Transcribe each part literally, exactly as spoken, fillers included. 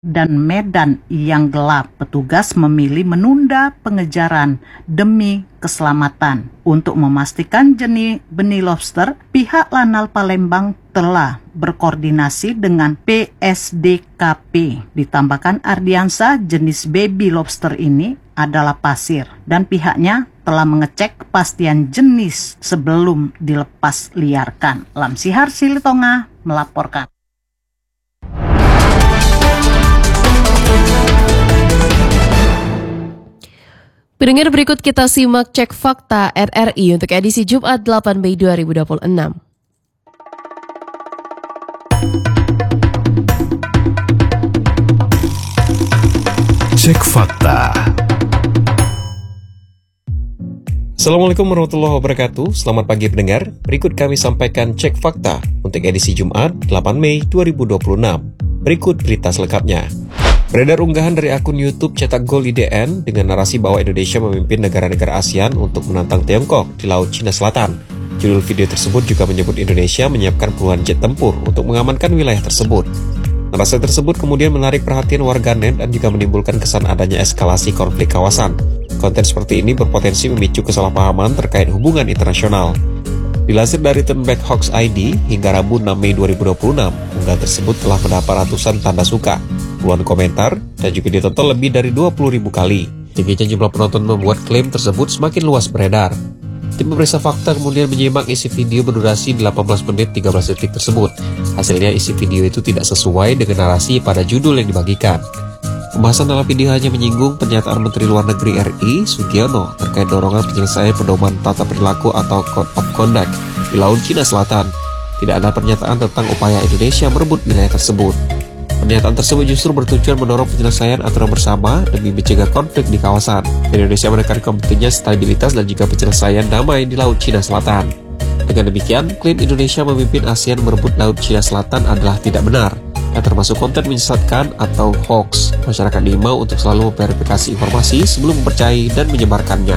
dan medan yang gelap. Petugas memilih menunda pengejaran demi keselamatan. Untuk memastikan jenis benih lobster, pihak Lanal Palembang telah berkoordinasi dengan P S D K P. Ditambahkan Ardiansa, jenis baby lobster ini adalah pasir dan pihaknya telah mengecek kepastian jenis sebelum dilepas liarkan. Lamsihar Silitonga melaporkan. Pendengar, berikut kita simak cek fakta R R I untuk edisi Jumat delapan Mei dua ribu dua puluh enam. Cek fakta. Assalamualaikum warahmatullahi wabarakatuh. Selamat pagi pendengar. Berikut kami sampaikan cek fakta untuk edisi Jumat delapan Mei dua ribu dua puluh enam. Berikut berita selengkapnya. Beredar unggahan dari akun YouTube Cetak Gol I D N dengan narasi bahwa Indonesia memimpin negara-negara ASEAN untuk menantang Tiongkok di Laut Cina Selatan. Judul video tersebut juga menyebut Indonesia menyiapkan puluhan jet tempur untuk mengamankan wilayah tersebut. Narasi tersebut kemudian menarik perhatian warganet dan juga menimbulkan kesan adanya eskalasi konflik kawasan. Konten seperti ini berpotensi memicu kesalahpahaman terkait hubungan internasional. Dilansir dari Turnback Hoax I D, hingga Rabu enam Mei dua ribu dua puluh enam, unggahan tersebut telah mendapat ratusan tanda suka, puluhan komentar, dan juga ditonton lebih dari dua puluh ribu kali. Tingginya jumlah penonton membuat klaim tersebut semakin luas beredar. Tim pemeriksa fakta kemudian menyimak isi video berdurasi delapan belas menit tiga belas detik tersebut. Hasilnya isi video itu tidak sesuai dengan narasi pada judul yang dibagikan. Pembahasan dalam video hanya menyinggung pernyataan Menteri Luar Negeri R I, Sugiono, terkait dorongan penyelesaian pedoman tata perilaku atau Code of Conduct di Laut Cina Selatan. Tidak ada pernyataan tentang upaya Indonesia merebut wilayah tersebut. Pernyataan tersebut justru bertujuan mendorong penyelesaian aturan bersama demi mencegah konflik di kawasan. Indonesia menekankan pentingnya stabilitas dan juga penyelesaian damai di Laut Cina Selatan. Dengan demikian, klaim Indonesia memimpin ASEAN merebut Laut Cina Selatan adalah tidak benar, yang termasuk konten menyesatkan atau hoax. Masyarakat diimbau untuk selalu memverifikasi informasi sebelum mempercayai dan menyebarkannya.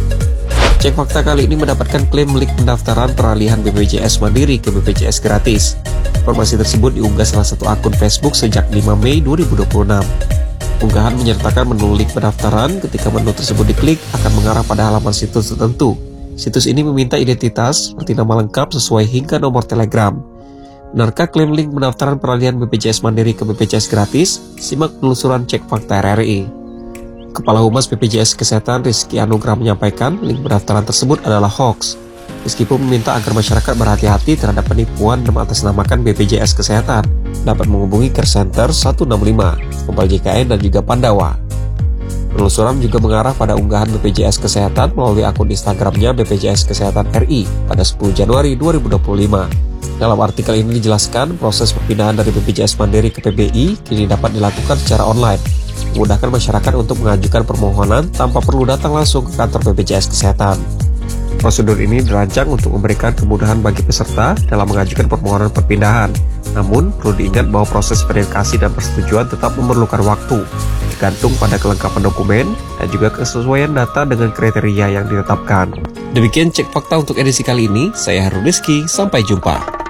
Cek fakta kali ini mendapatkan klaim link pendaftaran peralihan B P J S Mandiri ke B P J S gratis. Informasi tersebut diunggah salah satu akun Facebook sejak lima Mei dua ribu dua puluh enam. Unggahan menyertakan menu link pendaftaran. Ketika menu tersebut diklik, akan mengarah pada halaman situs tertentu. Situs ini meminta identitas seperti nama lengkap sesuai hingga nomor telegram. Benarkah klaim link pendaftaran peralihan B P J S Mandiri ke B P J S gratis? Simak penelusuran cek fakta R R I. Kepala Humas B P J S Kesehatan Rizky Anugrah menyampaikan link pendaftaran tersebut adalah hoax. Meskipun meminta agar masyarakat berhati-hati terhadap penipuan dan mengatasnamakan B P J S Kesehatan, dapat menghubungi Care Center satu enam lima, Mobile J K N dan juga Pandawa. Penelusuran juga mengarah pada unggahan B P J S Kesehatan melalui akun Instagramnya B P J S Kesehatan R I pada sepuluh Januari dua ribu dua puluh lima. Dalam artikel ini dijelaskan proses perpindahan dari B P J S Mandiri ke P B I kini dapat dilakukan secara online, memudahkan masyarakat untuk mengajukan permohonan tanpa perlu datang langsung ke kantor B P J S Kesehatan. Prosedur ini dirancang untuk memberikan kemudahan bagi peserta dalam mengajukan permohonan perpindahan. Namun, perlu diingat bahwa proses verifikasi dan persetujuan tetap memerlukan waktu, tergantung pada kelengkapan dokumen dan juga kesesuaian data dengan kriteria yang ditetapkan. Demikian cek fakta untuk edisi kali ini. Saya Harun Rizky, sampai jumpa.